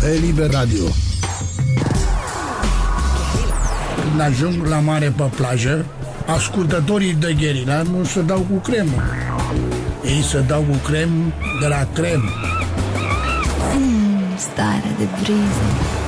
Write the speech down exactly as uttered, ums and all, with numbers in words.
pe Liber Radio. Când ajung la mare pe plajă, ascultătorii de Gherila nu se dau cu cremă. Ei se dau cu crem de la crem. Mm, stare de briză.